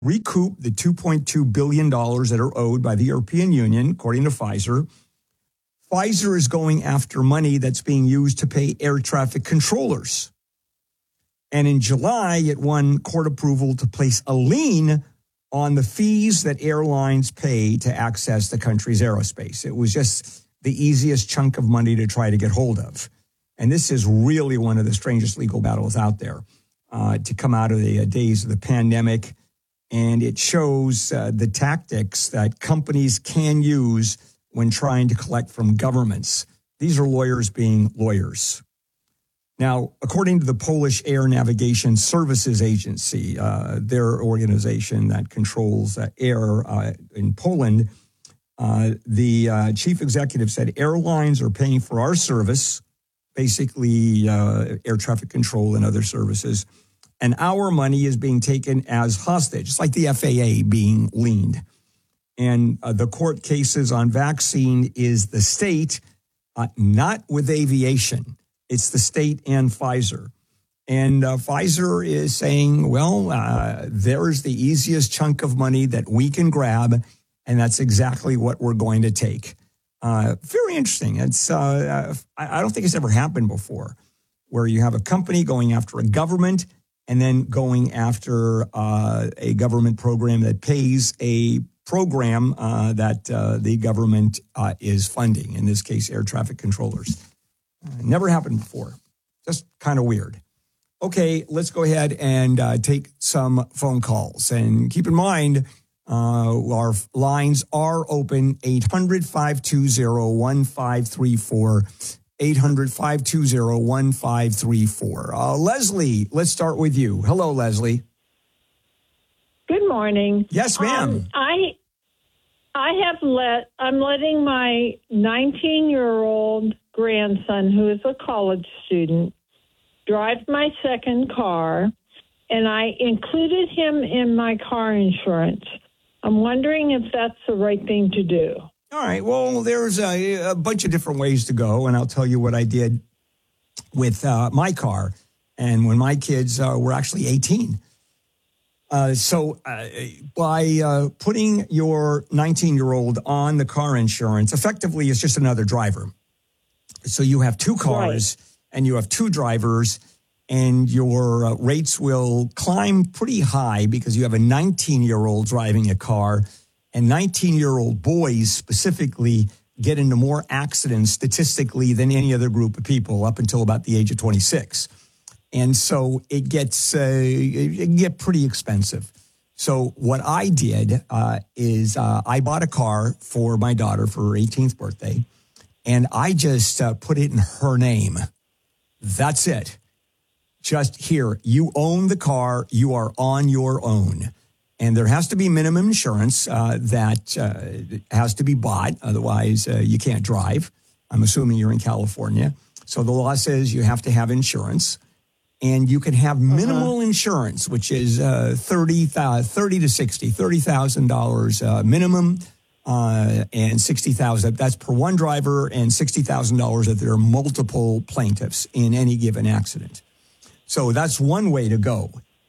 recoup the $2.2 billion that are owed by the European Union, according to Pfizer. Pfizer is going after money that's being used to pay air traffic controllers. And in July, it won court approval to place a lien on the fees that airlines pay to access the country's aerospace. It was just the easiest chunk of money to try to get hold of. And this is really one of the strangest legal battles out there to come out of the days of the pandemic. And it shows the tactics that companies can use when trying to collect from governments. These are lawyers being lawyers. Now, according to the Polish Air Navigation Services Agency, their organization that controls air in Poland, the chief executive said airlines are paying for our service, basically air traffic control and other services, and our money is being taken as hostage. It's like the FAA being liened. And the court cases on vaccine is the state, not with aviation. It's the state and Pfizer. And Pfizer is saying, well, there's the easiest chunk of money that we can grab, and that's exactly what we're going to take. Very interesting. It's I don't think it's ever happened before, where you have a company going after a government and then going after a government program that pays a program that the government is funding, in this case, air traffic controllers. Never happened before. Just kind of weird. Okay, let's go ahead and take some phone calls. And keep in mind, our lines are open, 800-520-1534, 800-520-1534. Leslie, let's start with you. Hello, Leslie. Good morning. Yes, ma'am. I'm letting my 19-year-old grandson, who is a college student, drive my second car, and I included him in my car insurance. I'm wondering if that's the right thing to do. All right. Well, there's a bunch of different ways to go, and I'll tell you what I did with my car and when my kids were actually 18. So by putting your 19-year-old on the car insurance, effectively it's just another driver. So you have two cars and you have two drivers, and your rates will climb pretty high because you have a 19-year-old driving a car, and 19-year-old boys specifically get into more accidents statistically than any other group of people up until about the age of 26. And so it can get pretty expensive. So what I did is I bought a car for my daughter for her 18th birthday, and I just put it in her name. That's it. Just here, you own the car, you are on your own. And there has to be minimum insurance that has to be bought. Otherwise, you can't drive. I'm assuming you're in California. So the law says you have to have insurance. And you can have minimal insurance, which is $30,000 minimum, and $60,000. That's per one driver, and $60,000 if there are multiple plaintiffs in any given accident. So that's one way to go,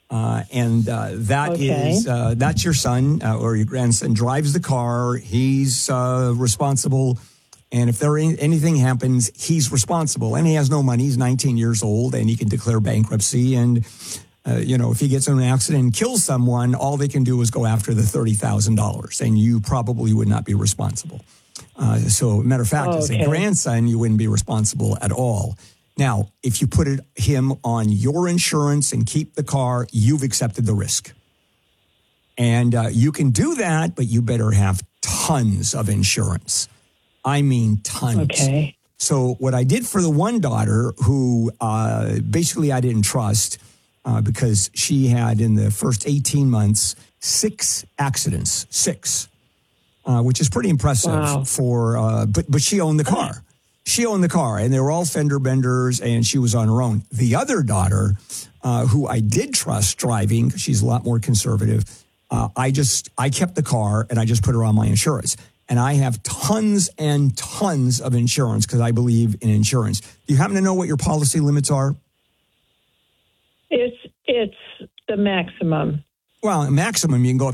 that's your son or your grandson drives the car. He's responsible. And if anything happens, he's responsible. And he has no money. He's 19 years old, and he can declare bankruptcy. And, if he gets in an accident and kills someone, all they can do is go after the $30,000. And you probably would not be responsible. So, matter of fact, as a grandson, you wouldn't be responsible at all. Now, if you put him on your insurance and keep the car, you've accepted the risk. And you can do that, but you better have tons of insurance. I mean, tons. Okay. So what I did for the one daughter who basically I didn't trust because she had in the first 18 months, 6 accidents, 6, which is pretty impressive for, but she owned the car. She owned the car, and they were all fender benders, and she was on her own. The other daughter, who I did trust driving, because she's a lot more conservative, I kept the car, and I just put her on my insurance. And I have tons and tons of insurance because I believe in insurance. Do you happen to know what your policy limits are? It's the maximum. Well, maximum, you can go up